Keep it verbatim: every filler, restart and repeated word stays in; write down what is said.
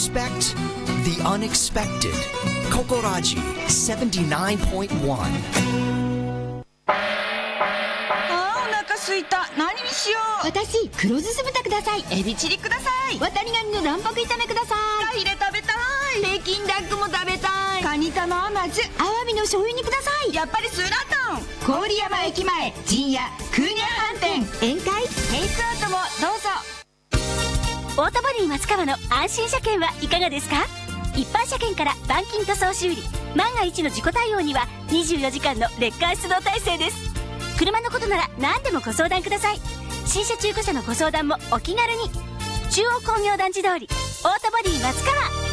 Expect the unexpected. Kokoraji seventy-nine point one. あー、お腹すいた。何にしよう。 私、黒酢酢豚ください。 エビチリください。 ワタリガニの卵白炒めくださフカヒレ食べたい。 い。北京ダックも食べたい。 カニ玉甘酢。 アワビの醤油煮ください。 やっぱりスーラータン。 郡山駅前陣屋クーニャ飯店。宴会テイクアウトもどうぞ。 オートボディ松川の安心車検はいかがですか？一般車検から板金塗装修理、万が一の事故対応にはにじゅうよじかんのレッカー出動体制です。車のことなら何でもご相談ください。新車中古車のご相談もお気軽に。中央工業団地通りオートボディ松川。